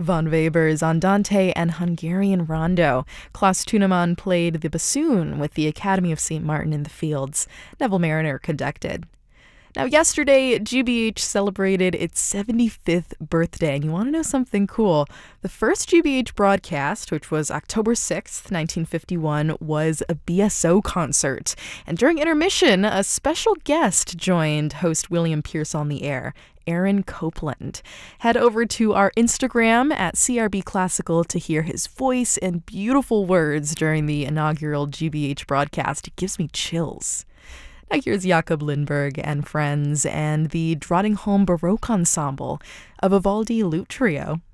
Von Weber's Andante and Hungarian Rondo. Klaus Tunemann played the bassoon with the Academy of St. Martin in the Fields. Neville Mariner conducted. Now, yesterday, GBH celebrated its 75th birthday, and you want to know something cool? The first GBH broadcast, which was October 6th, 1951, was a BSO concert. And during intermission, a special guest joined host William Pierce on the air, Aaron Copland. Head over to our Instagram at CRB Classical to hear his voice and beautiful words during the inaugural GBH broadcast. It gives me chills. Now here's Jakob Lindberg and friends and the Drottningholm Baroque Ensemble, a Vivaldi lute trio.